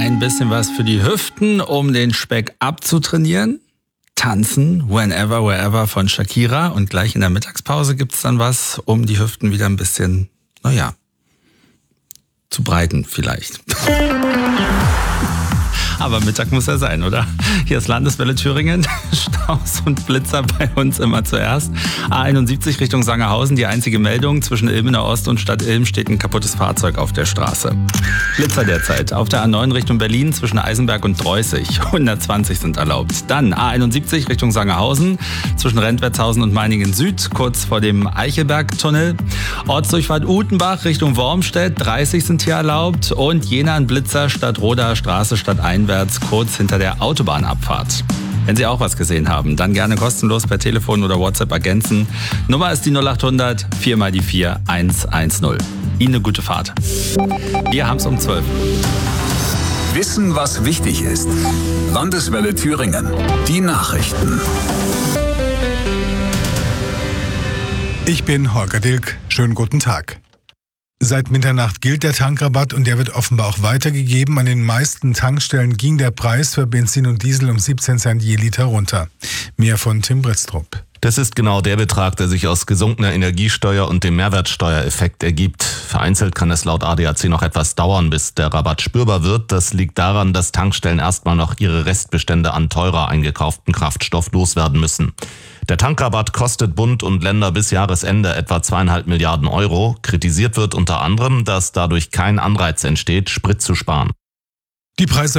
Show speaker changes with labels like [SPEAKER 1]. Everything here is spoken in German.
[SPEAKER 1] Ein bisschen was für die Hüften, um den Speck abzutrainieren. Tanzen, Whenever, Wherever von Shakira. Und gleich in der Mittagspause gibt's dann was, um die Hüften wieder ein bisschen, zu breiten vielleicht. Aber Mittag muss ja sein, oder? Hier ist Landeswelle Thüringen. Staus und Blitzer bei uns immer zuerst. A71 Richtung Sangerhausen. Die einzige Meldung: zwischen Ilmener Ost und Stadt Ilm steht ein kaputtes Fahrzeug auf der Straße. Blitzer derzeit. Auf der A9 Richtung Berlin zwischen Eisenberg und Dreußig. 120 sind erlaubt. Dann A71 Richtung Sangerhausen. Zwischen Rentwertshausen und Meiningen Süd. Kurz vor dem Eichelberg-Tunnel. Ortsdurchfahrt Utenbach Richtung Wormstedt. 30 sind hier erlaubt. Und Jena ein Blitzer statt Rodaer Straße statt einwärts, kurz hinter der Autobahnabfahrt. Wenn Sie auch was gesehen haben, dann gerne kostenlos per Telefon oder WhatsApp ergänzen. Nummer ist die 0800 4 mal die 4 110. Ihnen eine gute Fahrt. Wir haben's um 12.
[SPEAKER 2] Wissen, was wichtig ist. Landeswelle Thüringen. Die Nachrichten.
[SPEAKER 3] Ich bin Holger Dilk. Schönen guten Tag. Seit Mitternacht gilt der Tankrabatt und der wird offenbar auch weitergegeben. An den meisten Tankstellen ging der Preis für Benzin und Diesel um 17 Cent je Liter runter. Mehr von Tim Britztrup.
[SPEAKER 4] Das ist genau der Betrag, der sich aus gesunkener Energiesteuer und dem Mehrwertsteuereffekt ergibt. Vereinzelt kann es laut ADAC noch etwas dauern, bis der Rabatt spürbar wird. Das liegt daran, dass Tankstellen erstmal noch ihre Restbestände an teurer eingekauften Kraftstoff loswerden müssen. Der Tankrabatt kostet Bund und Länder bis Jahresende etwa 2,5 Milliarden Euro. Kritisiert wird unter anderem, dass dadurch kein Anreiz entsteht, Sprit zu sparen.
[SPEAKER 3] Die Preise